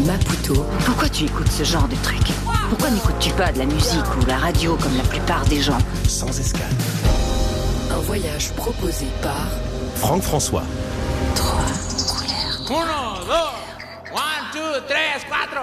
Maputo. Pourquoi tu écoutes ce genre de truc? Pourquoi n'écoutes-tu pas de la musique ou la radio comme la plupart des gens? Sans escale. Un voyage proposé par Franck François. 3 couleurs. 1, 2, 1, 2, 3, 4.